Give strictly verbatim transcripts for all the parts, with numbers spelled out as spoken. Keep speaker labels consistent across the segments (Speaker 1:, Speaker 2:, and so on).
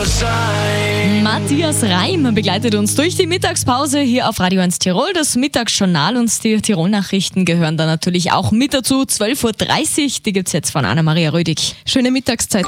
Speaker 1: Matthias Reim begleitet uns durch die Mittagspause hier auf Radio eins Tirol. Das Mittagsjournal und die Tirol-Nachrichten gehören da natürlich auch mit dazu. zwölf Uhr dreißig, die gibt's jetzt von Anna-Maria Rödig.
Speaker 2: Schöne Mittagszeit.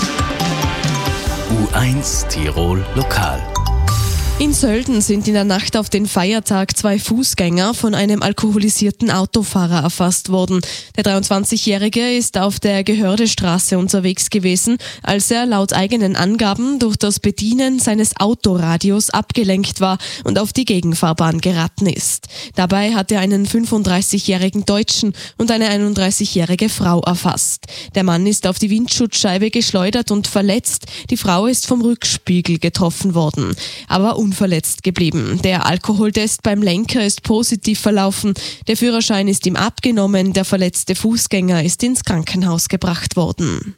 Speaker 3: U eins Tirol Lokal.
Speaker 2: In Sölden sind in der Nacht auf den Feiertag zwei Fußgänger von einem alkoholisierten Autofahrer erfasst worden. Der dreiundzwanzigjährige ist auf der Gehördestraße unterwegs gewesen, als er laut eigenen Angaben durch das Bedienen seines Autoradios abgelenkt war und auf die Gegenfahrbahn geraten ist. Dabei hat er einen fünfunddreißigjährigen Deutschen und eine einunddreißigjährige Frau erfasst. Der Mann ist auf die Windschutzscheibe geschleudert und verletzt. Die Frau ist vom Rückspiegel getroffen worden, aber unverletzt geblieben. Der Alkoholtest beim Lenker ist positiv verlaufen. Der Führerschein ist ihm abgenommen. Der verletzte Fußgänger ist ins Krankenhaus gebracht worden.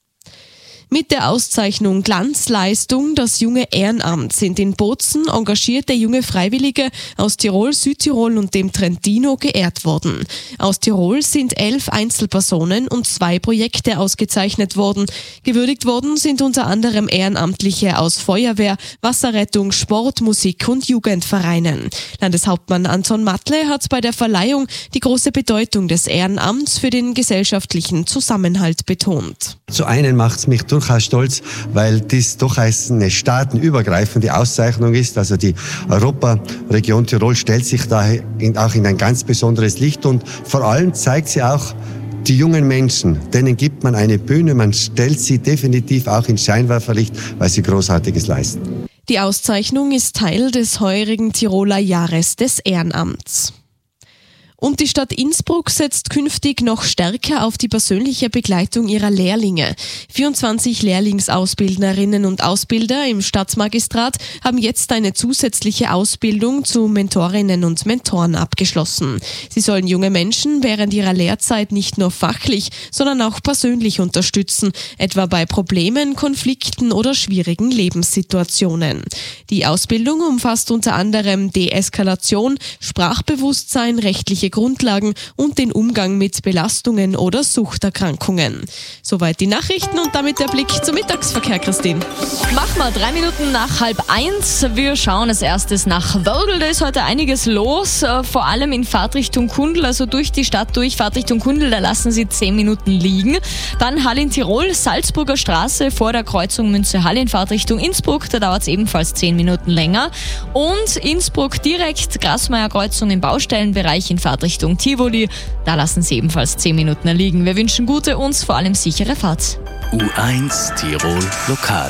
Speaker 2: Mit der Auszeichnung Glanzleistung das junge Ehrenamt sind in Bozen engagierte junge Freiwillige aus Tirol, Südtirol und dem Trentino geehrt worden. Aus Tirol sind elf Einzelpersonen und zwei Projekte ausgezeichnet worden. Gewürdigt worden sind unter anderem Ehrenamtliche aus Feuerwehr, Wasserrettung, Sport, Musik und Jugendvereinen. Landeshauptmann Anton Matle hat bei der Verleihung die große Bedeutung des Ehrenamts für den gesellschaftlichen Zusammenhalt betont.
Speaker 4: Zu einen macht es mich durchaus stolz, weil dies doch eine staatenübergreifende Auszeichnung ist. Also die Europaregion Tirol stellt sich da in, auch in ein ganz besonderes Licht und vor allem zeigt sie auch die jungen Menschen, denen gibt man eine Bühne, man stellt sie definitiv auch ins Scheinwerferlicht, weil sie Großartiges leisten.
Speaker 2: Die Auszeichnung ist Teil des heurigen Tiroler Jahres des Ehrenamts. Und die Stadt Innsbruck setzt künftig noch stärker auf die persönliche Begleitung ihrer Lehrlinge. vierundzwanzig Lehrlingsausbildnerinnen und Ausbilder im Stadtmagistrat haben jetzt eine zusätzliche Ausbildung zu Mentorinnen und Mentoren abgeschlossen. Sie sollen junge Menschen während ihrer Lehrzeit nicht nur fachlich, sondern auch persönlich unterstützen, etwa bei Problemen, Konflikten oder schwierigen Lebenssituationen. Die Ausbildung umfasst unter anderem Deeskalation, Sprachbewusstsein, rechtliche Grundlagen und den Umgang mit Belastungen oder Suchterkrankungen. Soweit die Nachrichten und damit der Blick zum Mittagsverkehr, Christine.
Speaker 1: Mach mal drei Minuten nach halb eins. Wir schauen als erstes nach Wörgl. Da ist heute einiges los, vor allem in Fahrtrichtung Kundl, also durch die Stadt durch, Fahrtrichtung Kundl, da lassen Sie zehn Minuten liegen. Dann Hall in Tirol, Salzburger Straße vor der Kreuzung Münze-Hall in Fahrtrichtung Innsbruck, da dauert es ebenfalls zehn Minuten länger. Und Innsbruck direkt, Grasmeier Kreuzung im Baustellenbereich in Fahrtrichtung Richtung Tivoli. Da lassen Sie ebenfalls zehn Minuten liegen. Wir wünschen gute und vor allem sichere Fahrt.
Speaker 3: U eins Tirol Lokal.